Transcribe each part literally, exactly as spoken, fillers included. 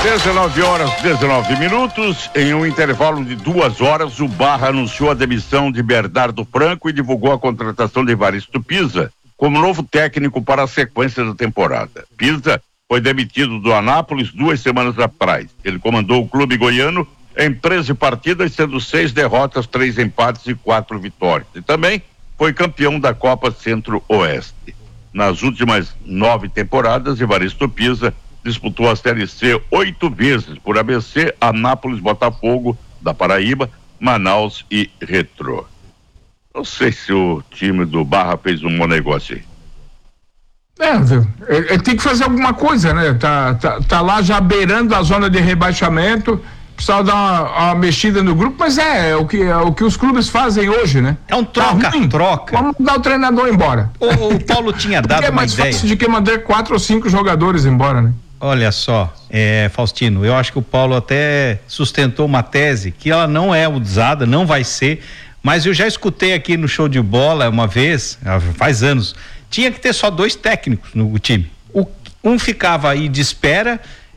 dezenove horas, dezenove minutos. Em um intervalo de duas horas, o Barra anunciou a demissão de Bernardo Franco e divulgou a contratação de Evaristo Pisa como novo técnico para a sequência da temporada. Pisa foi demitido do Anápolis duas semanas atrás. Ele comandou o clube goiano em treze partidas, sendo seis derrotas, três empates e quatro vitórias. E também foi campeão da Copa Centro-Oeste. Nas últimas nove temporadas, Evaristo Pisa disputou a Série C oito vezes por A B C, Anápolis, Botafogo da Paraíba, Manaus e Retrô. Não sei se o time do Barra fez um bom negócio aí. É, ele tem que fazer alguma coisa, né? Tá, tá, tá lá já beirando a zona de rebaixamento, precisa dar uma, uma mexida no grupo, mas é, é, o que, é o que os clubes fazem hoje, né? É um troca-troca. Tá, vamos mandar o treinador embora. O, o Paulo tinha dado uma ideia. É mais fácil de que mandar quatro ou cinco jogadores embora, né? Olha só, é, Faustino, eu acho que o Paulo até sustentou uma tese que ela não é usada, não vai ser, mas eu já escutei aqui no Show de Bola uma vez, faz anos, tinha que ter só dois técnicos no time. O, um ficava aí de espera,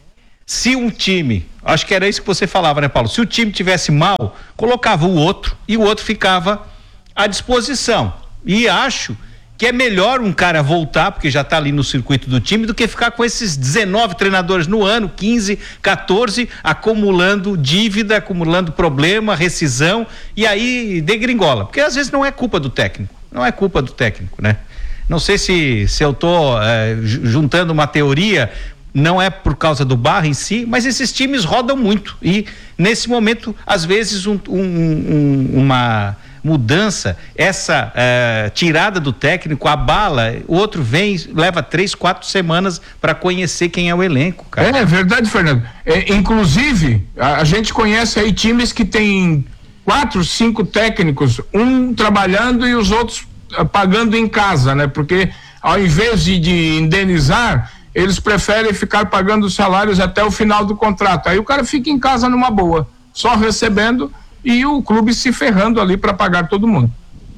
se um time, acho que era isso que você falava, né, Paulo? Se o time tivesse mal, colocava o outro e o outro ficava à disposição. E acho que é melhor um cara voltar, porque já está ali no circuito do time, do que ficar com esses dezenove treinadores no ano, quinze, quatorze, acumulando dívida, acumulando problema, rescisão, e aí degringola. Porque às vezes não é culpa do técnico, não é culpa do técnico, né? Não sei se, se eu tô é, juntando uma teoria, não é por causa do Barra em si, mas esses times rodam muito, e nesse momento, às vezes, um, um, um, uma mudança, essa uh, tirada do técnico, abala, o outro vem, leva três, quatro semanas para conhecer quem é o elenco, cara. É, é verdade, Fernando. É, inclusive, a, a gente conhece aí times que tem quatro, cinco técnicos, um trabalhando e os outros uh, pagando em casa, né? Porque ao invés de, de indenizar, eles preferem ficar pagando os salários até o final do contrato. Aí o cara fica em casa numa boa, só recebendo, e o clube se ferrando ali para pagar todo mundo.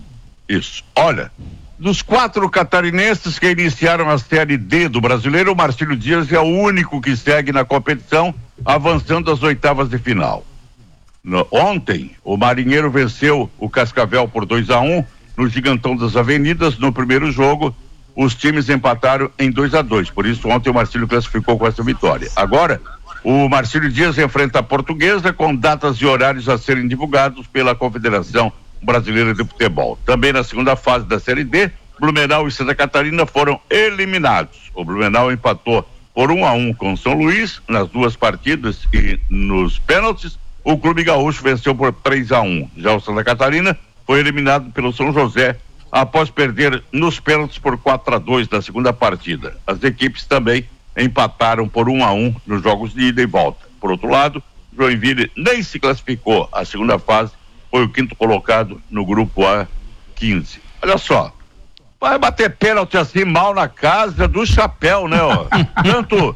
Isso. Olha, dos quatro catarinenses que iniciaram a Série D do Brasileiro, o Marcílio Dias é o único que segue na competição, avançando às oitavas de final. No, ontem, o Marinheiro venceu o Cascavel por dois a um no Gigantão das Avenidas. No primeiro jogo, os times empataram em dois a dois. Por isso, ontem o Marcílio classificou com essa vitória. Agora, o Marcílio Dias enfrenta a Portuguesa, com datas e horários a serem divulgados pela Confederação Brasileira de Futebol. Também na segunda fase da Série D, Blumenau e Santa Catarina foram eliminados. O Blumenau empatou por um a um com São Luís nas duas partidas e nos pênaltis. O Clube Gaúcho venceu por três a um. Já o Santa Catarina foi eliminado pelo São José após perder nos pênaltis por quatro a dois na segunda partida. As equipes também empataram por um a um nos jogos de ida e volta. Por outro lado, Joinville nem se classificou. A segunda fase foi o quinto colocado no grupo A quinze. Olha só, vai bater pênalti assim mal na casa do chapéu, né? Ó. Tanto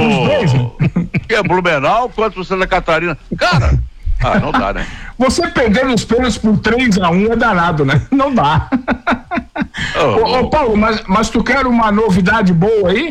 o que é Blumenau quanto o Santa Catarina. Cara, ah, não dá, né? Você perder os pênaltis por três a um é danado, né? Não dá. Ô, oh, oh, oh, Paulo, mas, mas tu quer uma novidade boa aí?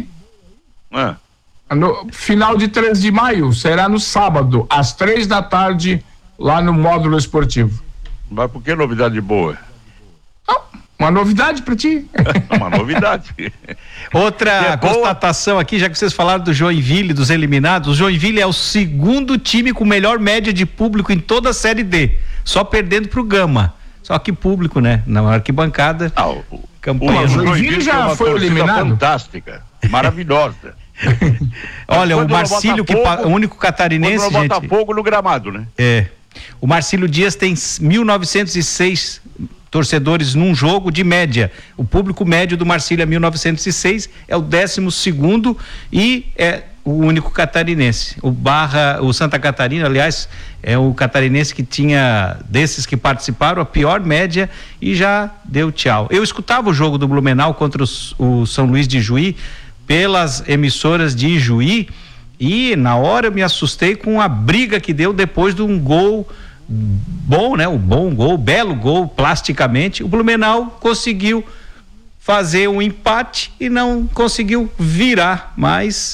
É. No final de três de maio, será no sábado, às três da tarde, lá no módulo esportivo. Mas por que novidade boa? Oh, uma novidade pra ti. Uma novidade. Outra é constatação boa. Aqui, já que vocês falaram do Joinville, dos eliminados, o Joinville é o segundo time com melhor média de público em toda a Série D, só perdendo pro Gama. Só que público, né? Na arquibancada. Ah, o, campanha. O Joinville já foi eliminado. Fantástica, maravilhosa. Olha, o Marcílio, que pa, o único catarinense, gente. Botafogo no gramado, né? É. O Marcílio Dias tem mil novecentos e seis torcedores num jogo de média. O público médio do Marcílio é mil novecentos e seis, é o décimo segundo e é o único catarinense. O Barra, o Santa Catarina, aliás, é o catarinense que tinha, desses que participaram, a pior média e já deu tchau. Eu escutava o jogo do Blumenau contra os, o São Luís de Juí pelas emissoras de Ijuí e na hora eu me assustei com a briga que deu depois de um gol bom, né? O bom gol, belo gol, plasticamente. O Blumenau conseguiu fazer um empate e não conseguiu virar, mas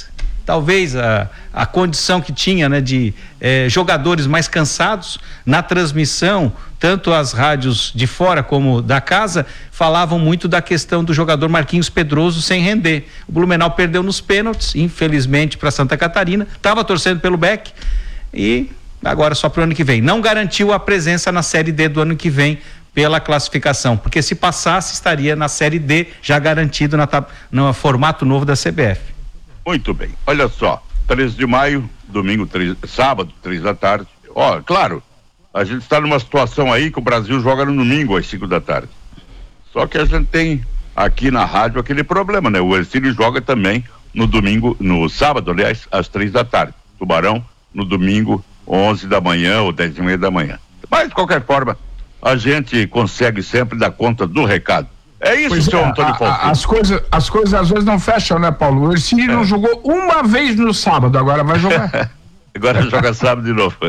talvez a, a condição que tinha, né, de eh, jogadores mais cansados. Na transmissão, tanto as rádios de fora como da casa falavam muito da questão do jogador Marquinhos Pedroso sem render. O Blumenau perdeu nos pênaltis, infelizmente, para Santa Catarina, estava torcendo pelo Beck e agora só para o ano que vem. Não garantiu a presença na Série D do ano que vem pela classificação, porque se passasse estaria na Série D já garantido na, no formato novo da C B F. Muito bem, olha só, três de maio, domingo, três, sábado, três da tarde. Ó, claro, a gente está numa situação aí que o Brasil joga no domingo às cinco da tarde. Só que a gente tem aqui na rádio aquele problema, né? O Ercílio joga também no domingo, no sábado, aliás, às três da tarde. Tubarão no domingo, onze da manhã ou dez e meia da manhã. Mas, de qualquer forma, a gente consegue sempre dar conta do recado. É isso, pois seu é, Antônio Faustino. As coisas, as coisas às vezes não fecham, né, Paulo? O Ercílio é. não jogou uma vez no sábado, agora vai jogar. Agora joga sábado de novo.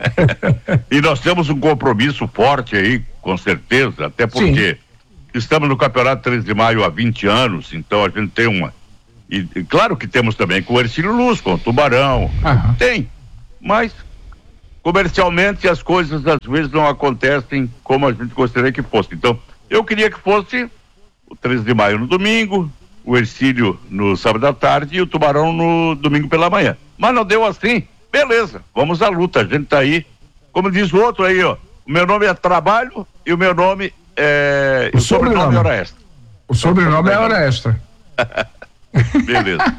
E nós temos um compromisso forte aí, com certeza, até porque Sim. estamos no Campeonato três de maio há vinte anos, então a gente tem uma. E, e claro que temos também com o Ercílio Luz, com o Tubarão. Uhum. Tem, mas comercialmente as coisas às vezes não acontecem como a gente gostaria que fosse. Então, eu queria que fosse o três de maio no domingo, o Ercílio no sábado à tarde e o Tubarão no domingo pela manhã. Mas não deu assim. Beleza, vamos à luta, a gente tá aí. Como diz o outro aí, ó, o meu nome é trabalho e o meu nome é... O, o sobrenome, sobrenome é hora extra. O sobrenome é hora extra. Beleza.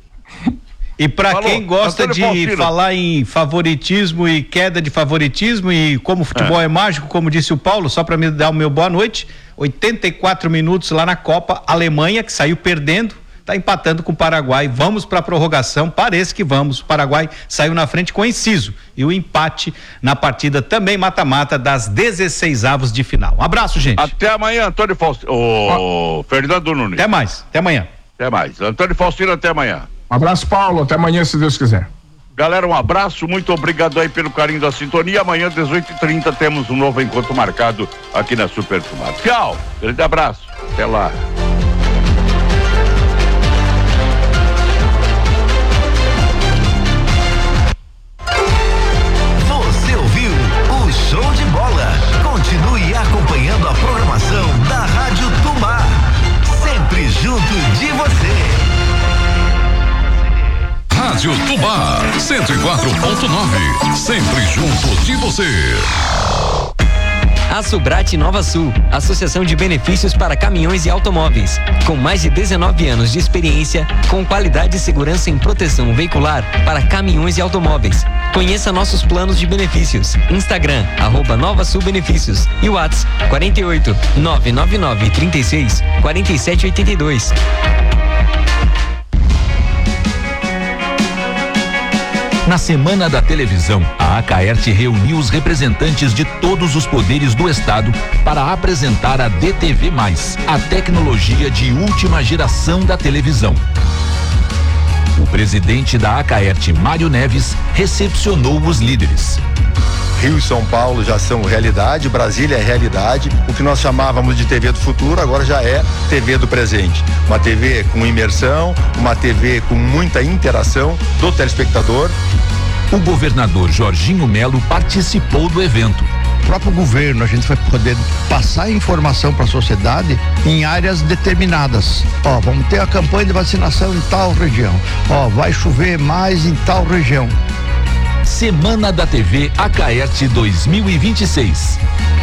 E para quem gosta Antônio de Faustino. Falar em favoritismo e queda de favoritismo e como o futebol é, é mágico, como disse o Paulo, só para me dar o meu boa noite, oitenta e quatro minutos lá na Copa, Alemanha que saiu perdendo, tá empatando com o Paraguai, vamos para a prorrogação, parece que vamos, o Paraguai saiu na frente com inciso e o empate na partida também mata-mata das dezesseis avos de final. Um abraço, gente. Até amanhã, Antônio Faustino, o Fernando Nunes. Até mais, até amanhã. Até mais, Antônio Faustino, até amanhã. Um abraço, Paulo, até amanhã, se Deus quiser. Galera, um abraço, muito obrigado aí pelo carinho da sintonia. Amanhã, dezoito e trinta, temos um novo encontro marcado aqui na Super Tomate. Tchau, grande abraço, até lá. Você ouviu o Show de Bola. Continue acompanhando a programação da Rádio Tubá. Sempre junto de você. Rádio Tubá, cento e quatro ponto nove, sempre junto de você. A Subrate Nova Sul, Associação de Benefícios para Caminhões e Automóveis, com mais de dezenove anos de experiência, com qualidade e segurança em proteção veicular para caminhões e automóveis. Conheça nossos planos de benefícios. Instagram, arroba Nova Sul Benefícios e WhatsApp quarenta e oito, nove nove nove, trinta e seis, quarenta e sete oitenta e dois. Na Semana da Televisão, a Acaerte reuniu os representantes de todos os poderes do Estado para apresentar a D T V mais, a tecnologia de última geração da televisão. O presidente da Acaerte, Mário Neves, recepcionou os líderes. Rio e São Paulo já são realidade, Brasília é realidade. O que nós chamávamos de T V do futuro agora já é T V do presente. Uma T V com imersão, uma T V com muita interação do telespectador. O governador Jorginho Melo participou do evento. O próprio governo, a gente vai poder passar informação para a sociedade em áreas determinadas. Ó, vamos ter a campanha de vacinação em tal região. Ó, vai chover mais em tal região. Semana da T V Acaerte dois mil e vinte e seis.